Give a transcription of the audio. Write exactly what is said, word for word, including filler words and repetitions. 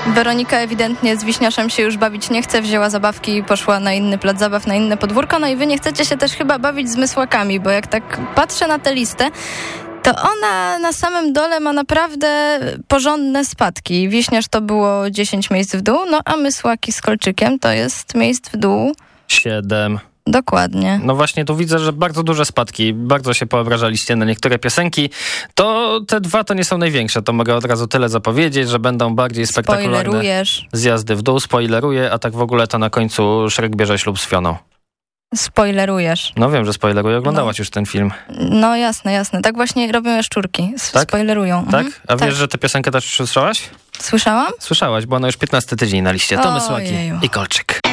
Weronika ewidentnie z Wiśniaszem się już bawić nie chce, wzięła zabawki i poszła na inny plac zabaw, na inne podwórko. No i wy nie chcecie się też chyba bawić z mysłakami, bo jak tak patrzę na tę listę, to ona na samym dole ma naprawdę porządne spadki. Wiśniarz to było dziesięć miejsc w dół, no a Mysłaki z Kolczykiem to jest miejsc w dół Siedem. Dokładnie. No właśnie tu widzę, że bardzo duże spadki, bardzo się poobrażaliście na niektóre piosenki. To te dwa to nie są największe, to mogę od razu tyle zapowiedzieć, że będą bardziej spektakularne Spoilerujesz. zjazdy w dół, spoileruję, a tak w ogóle to na końcu Szrek bierze ślub z Fioną. Spoilerujesz. No wiem, że spoileruję, oglądałaś no. już ten film. No jasne, jasne. Tak właśnie robią jaszczurki, tak? Spoilerują. Tak? Mhm. A wiesz, tak. że tę piosenkę też słyszałaś? Słyszałam? Słyszałaś, bo ona już piętnasty tydzień na liście. To Mysłaki Ojeju. i Kolczyk.